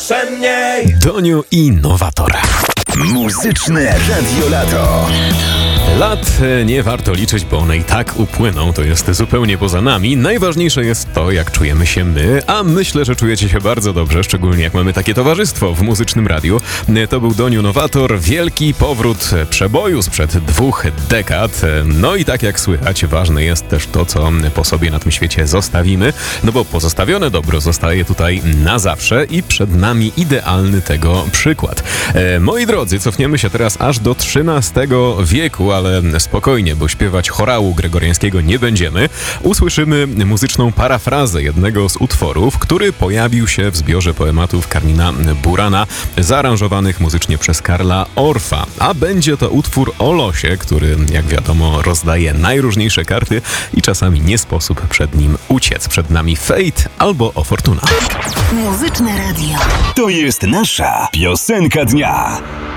zawsze mniej. Doniu Innowator. Muzyczne Radio Lato. Lat nie warto liczyć, bo one i tak upłyną, to jest zupełnie poza nami. Najważniejsze jest to, jak czujemy się my, a myślę, że czujecie się bardzo dobrze, szczególnie jak mamy takie towarzystwo w Muzycznym Radiu. To był Doniu Innowator, wielki powrót przeboju sprzed 2 dekad. No i tak jak słychać, ważne jest też to, co po sobie na tym świecie zostawimy, no bo pozostawione dobro zostaje tutaj na zawsze i przed nami idealny tego przykład. Moi drodzy, cofniemy się teraz aż do XIII wieku, ale spokojnie, bo śpiewać chorału gregoriańskiego nie będziemy. Usłyszymy muzyczną parafrazę jednego z utworów, który pojawił się w zbiorze poematów Karmina Burana, zaaranżowanych muzycznie przez Karla Orff'a. A będzie to utwór o losie, który, jak wiadomo, rozdaje najróżniejsze karty i czasami nie sposób przed nim uciec. Przed nami Fate albo O Fortuna. Muzyczne Radio. To jest nasza piosenka dnia.